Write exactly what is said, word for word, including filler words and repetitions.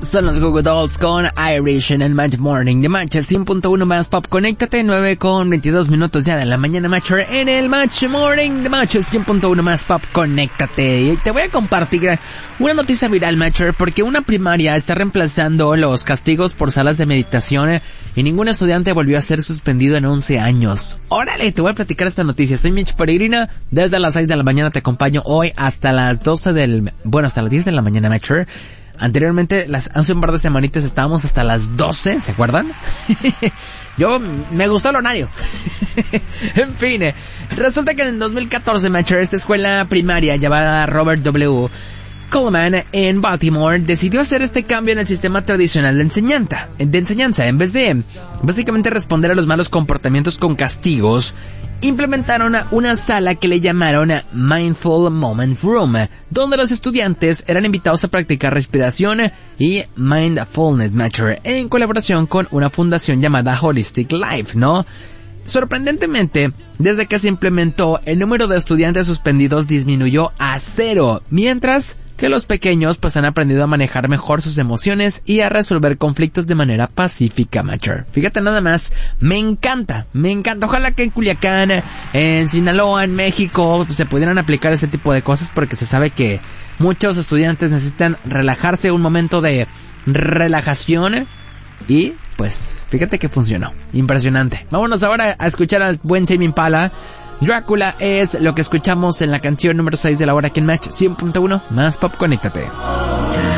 Son los Google Dolls con Irish en el Match Morning de Match, el cien punto uno más pop. Conéctate, nueve con veintidós minutos ya de la mañana, Match, en el Match Morning de Match, el cien punto uno más pop. Conéctate. Y te voy a compartir una noticia viral, Match, porque una primaria está reemplazando los castigos por salas de meditación y ningún estudiante volvió a ser suspendido en once años. Órale, te voy a platicar esta noticia. Soy Mitch Peregrina, desde las seis de la mañana te acompaño hoy hasta las doce del... Bueno, hasta las diez de la mañana, Match. Anteriormente, las, hace un par de semanitas estábamos hasta las doce, ¿se acuerdan? Yo, me gustó el horario. En fin, eh, resulta que en dos mil catorce, Match, esta escuela primaria llamada Robert W. Coleman en Baltimore decidió hacer este cambio en el sistema tradicional de enseñanza, de enseñanza. En vez de básicamente responder a los malos comportamientos con castigos, implementaron una sala que le llamaron Mindful Moment Room, donde los estudiantes eran invitados a practicar respiración y mindfulness, Match, en colaboración con una fundación llamada Holistic Life, ¿no? Sorprendentemente, desde que se implementó, el número de estudiantes suspendidos disminuyó a cero, mientras que los pequeños pues han aprendido a manejar mejor sus emociones y a resolver conflictos de manera pacífica, Match. Fíjate nada más, me encanta, me encanta. Ojalá que en Culiacán, en Sinaloa, en México, se pudieran aplicar ese tipo de cosas, porque se sabe que muchos estudiantes necesitan relajarse, un momento de relajación. Y, pues, fíjate que funcionó. Impresionante. Vámonos ahora a escuchar al buen Tame Impala. Drácula es lo que escuchamos en la canción número seis de la hora aquí en Match cien punto uno. Más pop, conéctate.